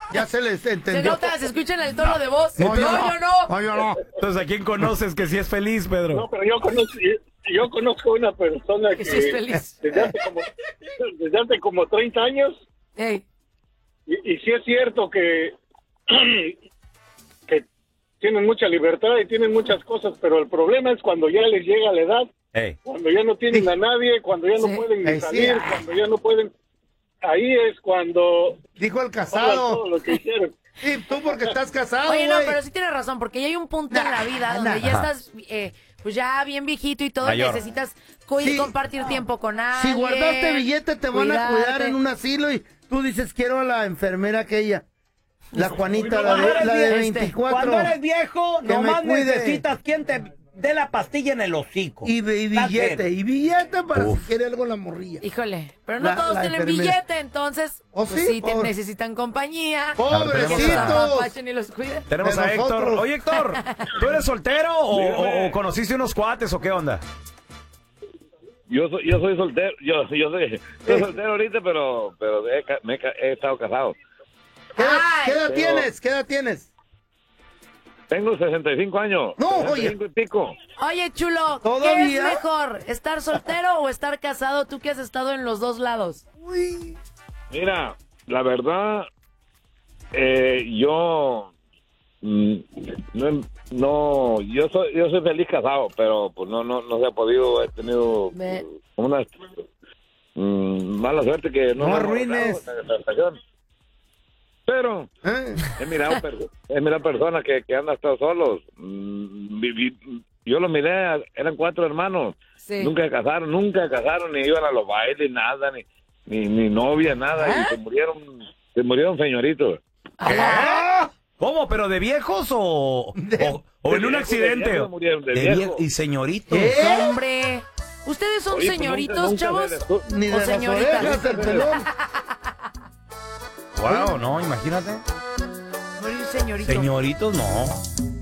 Ya se les Se entendió. nota, se escucha en el tono de voz. No, yo no. No, yo no. Entonces, ¿a quién conoces que sí es feliz, Pedro? No, pero yo conozco una persona que sí es feliz. desde hace como 30 años, Ey. y sí es cierto que tienen mucha libertad y tienen muchas cosas, pero el problema es cuando ya les llega la edad, cuando ya no tienen a nadie, cuando ya no pueden ni salir, cuando ya no pueden... Ahí es cuando... Dijo el casado. Todo lo que hicieron. Sí, tú porque estás casado, Oye, no, güey. pero sí tienes razón, porque ya hay un punto en la vida donde ya estás, pues ya bien viejito y todo, Mayor. necesitas Sí. compartir tiempo con alguien. Si guardaste billete, te van a cuidar en un asilo y tú dices, quiero a la enfermera aquella. La Juanita, la de 24. Cuando eres viejo, Que nomás me cuide. necesitas quien te dé la pastilla en el hocico. Y billete para si quiere algo la morrilla. Híjole, pero no todos la tienen enfermera. billete, entonces pues sí? te necesitan compañía. ¡Pobrecitos! Que los apapachen y los cuiden. Tenemos De a Héctor. nosotros. Oye, Héctor, ¿tú eres soltero o conociste unos cuates o qué onda? Yo soy soltero, yo soy soltero ahorita, pero he estado casado. ¿Qué edad tienes? ¿Qué edad tienes? Tengo 65 años. No, 65 y pico. Oye, chulo, ¿Todavía? ¿qué es mejor? ¿Estar soltero o estar casado? Tú que has estado en los dos lados. Uy. Mira, la verdad, yo yo soy feliz casado, pero pues no se ha podido, he tenido una mala suerte que no arruines. Pero he mirado personas que han estado solos. Yo los miré, eran 4 hermanos. Sí. Nunca se casaron, ni iban a los bailes, nada, ni novia, nada, y se murieron señoritos. ¿Cómo? ¿Pero de viejos o en un accidente? De viejos, de De viejos. y señoritos. Hombre, ¿ustedes son Oye, pues señoritos, nunca chavos? Ni de ¿O las señoritas? orejas del pelón. Wow, no, imagínate. Morir señorito. Señoritos, no.